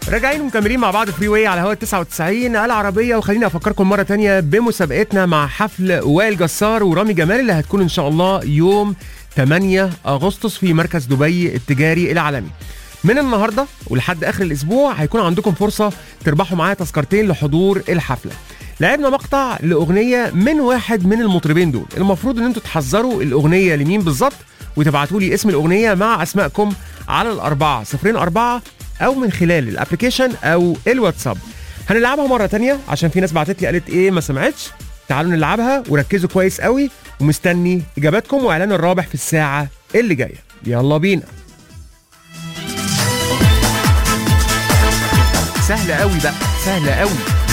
راجعين ومكملين مع بعض فري واي على هوا 99 العربية. وخليني أفكركم مرة تانية بمسابقتنا مع حفل وائل جسار ورامي جمال اللي هتكون إن شاء الله يوم 8 أغسطس في مركز دبي التجاري العالمي. من النهاردة ولحد آخر الأسبوع هيكون عندكم فرصة تربحوا معايا تذكرتين لحضور الحفلة. لعبنا مقطع لأغنية من واحد من المطربين دول، المفروض إن انتوا تحذروا الأغنية لمين بالظبط وتبعتوا لي اسم الأغنية مع أسمائكم على 404 أو من خلال الابليكيشن أو الواتساب. هنلعبها مرة تانية عشان في ناس بعتت لي قالت إيه ما سمعتش. تعالوا نلعبها وركزوا كويس قوي، ومستني إجاباتكم وإعلان الرابح في الساعة اللي جاية. يلا بينا. سهلة قوي بقى، سهلة قوي.